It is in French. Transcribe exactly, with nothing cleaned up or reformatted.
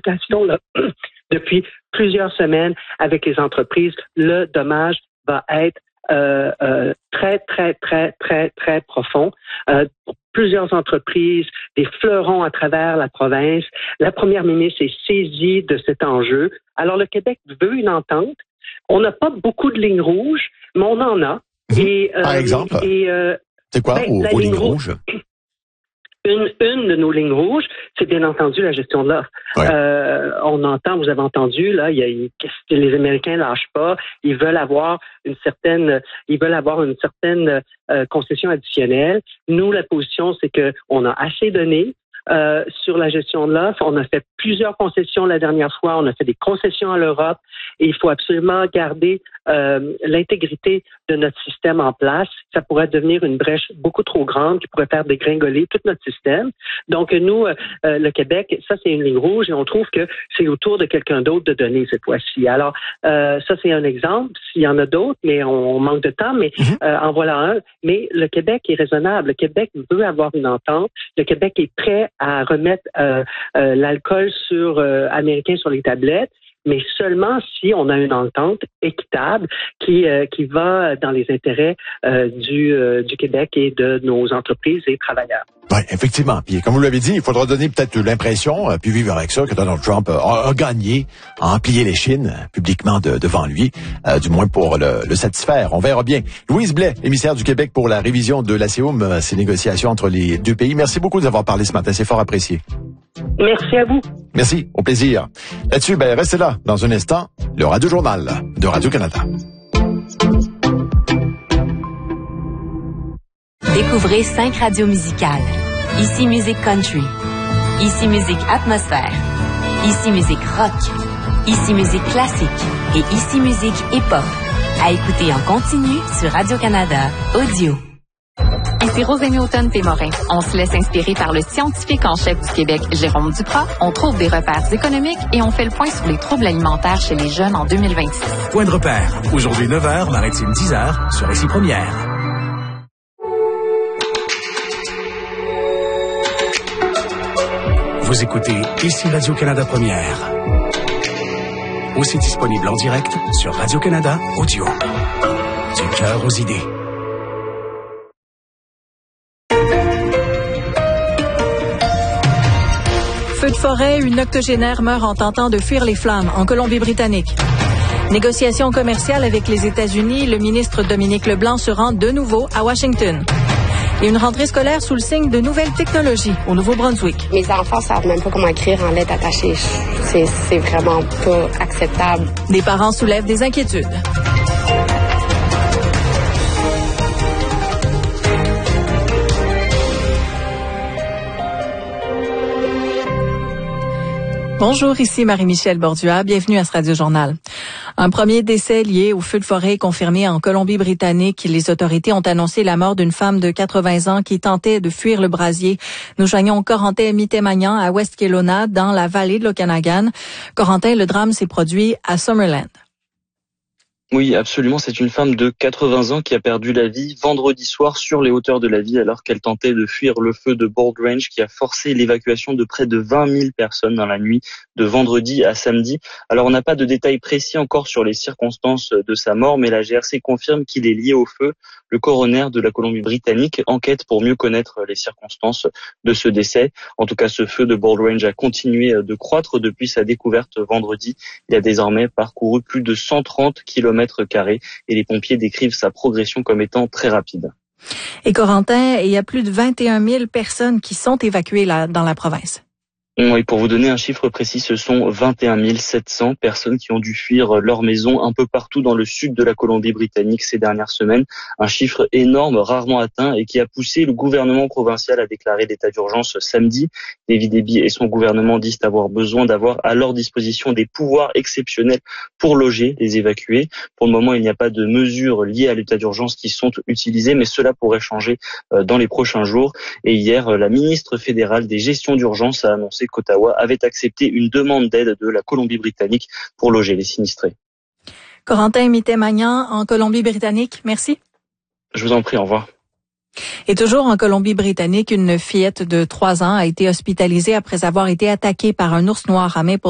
consultation là, depuis plusieurs semaines avec les entreprises. Le dommage va être euh, euh, très, très, très, très, très profond. Euh, pour plusieurs entreprises, des fleurons à travers la province. La première ministre est saisie de cet enjeu. Alors, le Québec veut une entente. On n'a pas beaucoup de lignes rouges, mais on en a. Mmh. Et, euh, Par exemple, et, euh, c'est quoi ben, vos, vos lignes rouges? Une, une de nos lignes rouges, c'est bien entendu la gestion de l'offre. Ouais. Euh, on entend, vous avez entendu, là, il y a, il, les Américains lâchent pas. Ils veulent avoir une certaine, ils veulent avoir une certaine euh, concession additionnelle. Nous, la position, c'est que on a assez donné. Euh, sur la gestion de l'offre. On a fait plusieurs concessions la dernière fois. On a fait des concessions à l'Europe et il faut absolument garder euh, l'intégrité de notre système en place. Ça pourrait devenir une brèche beaucoup trop grande qui pourrait faire dégringoler tout notre système. Donc, nous, euh, le Québec, ça, c'est une ligne rouge et on trouve que c'est au tour de quelqu'un d'autre de donner cette fois-ci. Alors, euh, ça, c'est un exemple. S'il y en a d'autres, mais on, on manque de temps, mais euh, en voilà un. Mais le Québec est raisonnable. Le Québec veut avoir une entente. Le Québec est prêt à remettre euh, euh, l'alcool sur euh, américain sur les tablettes, mais seulement si on a une entente équitable qui euh, qui va dans les intérêts euh, du euh, du Québec et de nos entreprises et travailleurs. Oui, effectivement. Puis comme vous l'avez dit, il faudra donner peut-être l'impression, euh, puis vivre avec ça, que Donald Trump euh, a, a gagné, a plié les chines euh, publiquement de, devant lui, euh, du moins pour le, le satisfaire. On verra bien. Louise Blais, émissaire du Québec pour la révision de l'A C E U M, euh, ces négociations entre les deux pays. Merci beaucoup de nous avoir parlé ce matin. C'est fort apprécié. Merci à vous. Merci, au plaisir. Là-dessus, ben restez là. Dans un instant, le Radio Journal de Radio-Canada. Découvrez cinq radios musicales. Ici Musique Country. Ici Musique Atmosphère. Ici Musique Rock. Ici Musique Classique. Et Ici Musique Hip-Hop. À écouter en continu sur Radio-Canada Audio. Ici Rosémie Automne-Pémorin. On se laisse inspirer par le scientifique en chef du Québec, Jérôme Duprat. On trouve des repères économiques et on fait le point sur les troubles alimentaires chez les jeunes en deux mille vingt-six. Point de repère. Aujourd'hui neuf heures, Maritime dix heures, sur Ici Première. Vous écoutez Ici Radio-Canada Première. Aussi disponible en direct sur Radio-Canada Audio. Du cœur aux idées. Feu de forêt, une octogénaire meurt en tentant de fuir les flammes en Colombie-Britannique. Négociations commerciales avec les États-Unis, le ministre Dominique Leblanc se rend de nouveau à Washington. Et une rentrée scolaire sous le signe de nouvelles technologies au Nouveau-Brunswick. Mes enfants savent même pas comment écrire en lettres attachées. C'est, c'est vraiment pas acceptable. Des parents soulèvent des inquiétudes. Bonjour, ici Marie-Michel Bordua. Bienvenue à ce Radio-Journal. Un premier décès lié au feu de forêt confirmé en Colombie-Britannique. Les autorités ont annoncé la mort d'une femme de quatre-vingts ans qui tentait de fuir le brasier. Nous joignons Corentin Mitemagnan à West Kelowna, dans la vallée de l'Okanagan. Corentin, le drame s'est produit à Summerland. Oui, absolument. C'est une femme de quatre-vingts ans qui a perdu la vie vendredi soir sur les hauteurs de la ville alors qu'elle tentait de fuir le feu de Bold Range qui a forcé l'évacuation de près de vingt mille personnes dans la nuit de vendredi à samedi. Alors, on n'a pas de détails précis encore sur les circonstances de sa mort, mais la G R C confirme qu'il est lié au feu. Le coroner de la Colombie-Britannique enquête pour mieux connaître les circonstances de ce décès. En tout cas, ce feu de Bold Range a continué de croître depuis sa découverte vendredi. Il a désormais parcouru plus de cent trente kilomètres carrés et les pompiers décrivent sa progression comme étant très rapide. Et Corentin, il y a plus de vingt et un mille personnes qui sont évacuées là, dans la province. Oui, pour vous donner un chiffre précis, ce sont vingt et un mille sept cents personnes qui ont dû fuir leur maison un peu partout dans le sud de la Colombie-Britannique ces dernières semaines. Un chiffre énorme, rarement atteint et qui a poussé le gouvernement provincial à déclarer l'état d'urgence samedi. David Eby et son gouvernement disent avoir besoin d'avoir à leur disposition des pouvoirs exceptionnels pour loger les évacués. Pour le moment, il n'y a pas de mesures liées à l'état d'urgence qui sont utilisées, mais cela pourrait changer dans les prochains jours. Et hier, la ministre fédérale des gestions d'urgence a annoncé qu'Ottawa avait accepté une demande d'aide de la Colombie-Britannique pour loger les sinistrés. Corentin Mitemagnan en Colombie-Britannique, merci. Je vous en prie, au revoir. Et toujours en Colombie-Britannique, une fillette de trois ans a été hospitalisée après avoir été attaquée par un ours noir à Maple